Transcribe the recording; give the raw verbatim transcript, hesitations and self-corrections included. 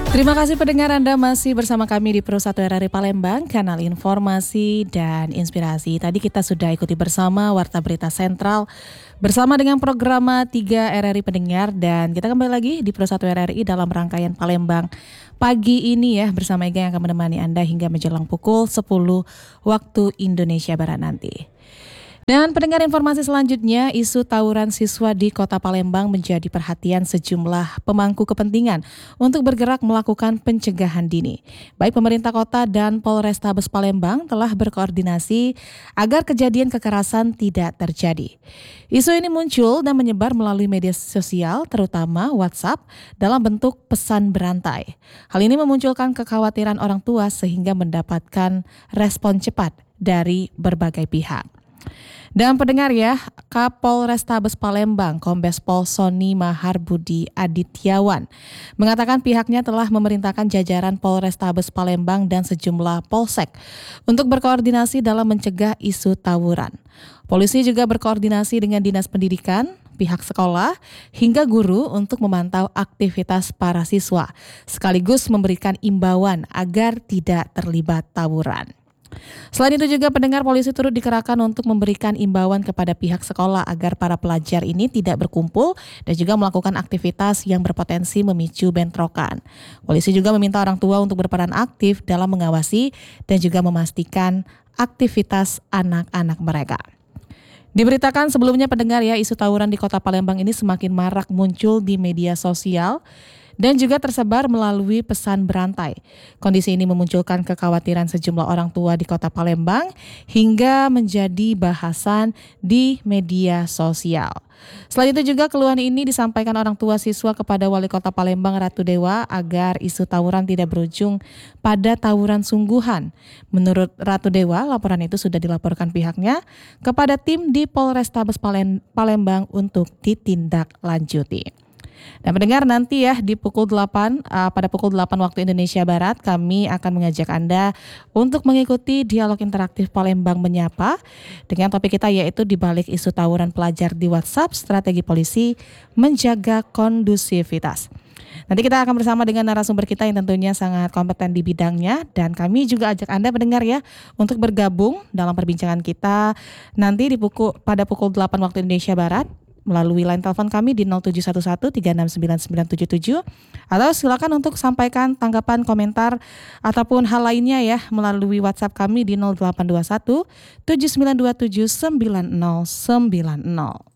Terima kasih pendengar, Anda masih bersama kami di Pro satu R R I Palembang, kanal informasi dan inspirasi. Tadi kita sudah ikuti bersama Warta Berita Sentral bersama dengan program tiga R R I Pendengar, dan kita kembali lagi di Pro satu R R I dalam rangkaian Palembang pagi ini ya, bersama Ega yang akan menemani Anda hingga menjelang pukul sepuluh waktu Indonesia Barat nanti. Dan pendengar, informasi selanjutnya, isu tawuran siswa di Kota Palembang menjadi perhatian sejumlah pemangku kepentingan untuk bergerak melakukan pencegahan dini. Baik pemerintah kota dan Polrestabes Palembang telah berkoordinasi agar kejadian kekerasan tidak terjadi. Isu ini muncul dan menyebar melalui media sosial, terutama WhatsApp, dalam bentuk pesan berantai. Hal ini memunculkan kekhawatiran orang tua sehingga mendapatkan respon cepat dari berbagai pihak. Dan pendengar ya, Kapolrestabes Palembang Kombes Pol Sony Maharbudi Adityawan mengatakan pihaknya telah memerintahkan jajaran Polrestabes Palembang dan sejumlah polsek untuk berkoordinasi dalam mencegah isu tawuran. Polisi juga berkoordinasi dengan Dinas Pendidikan, pihak sekolah, hingga guru untuk memantau aktivitas para siswa, sekaligus memberikan imbauan agar tidak terlibat tawuran. Selain itu juga pendengar, polisi turut dikerahkan untuk memberikan imbauan kepada pihak sekolah agar para pelajar ini tidak berkumpul dan juga melakukan aktivitas yang berpotensi memicu bentrokan. Polisi juga meminta orang tua untuk berperan aktif dalam mengawasi dan juga memastikan aktivitas anak-anak mereka. Diberitakan sebelumnya pendengar ya, isu tawuran di Kota Palembang ini semakin marak muncul di media sosial dan juga tersebar melalui pesan berantai. Kondisi ini memunculkan kekhawatiran sejumlah orang tua di Kota Palembang hingga menjadi bahasan di media sosial. Selain itu juga keluhan ini disampaikan orang tua siswa kepada Wali Kota Palembang Ratu Dewa agar isu tawuran tidak berujung pada tawuran sungguhan. Menurut Ratu Dewa, laporan itu sudah dilaporkan pihaknya kepada tim di Polrestabes Palembang untuk ditindaklanjuti. Dan mendengar nanti ya di pukul delapan, uh, pada pukul delapan waktu Indonesia Barat, kami akan mengajak Anda untuk mengikuti dialog interaktif Palembang Menyapa dengan topik kita yaitu di balik isu tawuran pelajar di WhatsApp, strategi polisi menjaga kondusivitas. Nanti kita akan bersama dengan narasumber kita yang tentunya sangat kompeten di bidangnya, dan kami juga ajak Anda mendengar ya untuk bergabung dalam perbincangan kita nanti di pukul pada pukul delapan waktu Indonesia Barat melalui line telepon kami di nol tujuh satu satu tiga enam sembilan sembilan tujuh tujuh, atau silakan untuk sampaikan tanggapan, komentar ataupun hal lainnya ya melalui WhatsApp kami di nol delapan dua satu tujuh sembilan dua tujuh sembilan nol sembilan nol.